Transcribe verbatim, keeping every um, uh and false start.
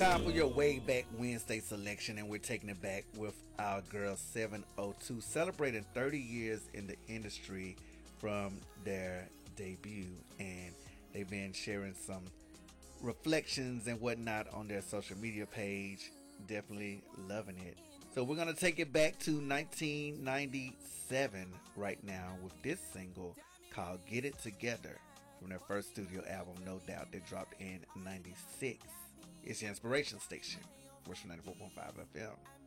Time for your way back Wednesday selection, and we're taking it back with our girl seven oh two, celebrating thirty years in the industry from their debut. And they've been sharing some reflections and whatnot on their social media page. Definitely loving it. So we're going to take it back to nineteen ninety-seven right now with this single called Get It Together from their first studio album, No Doubt, that dropped in ninety-six. It's your inspiration station, Worship ninety-four point five F M.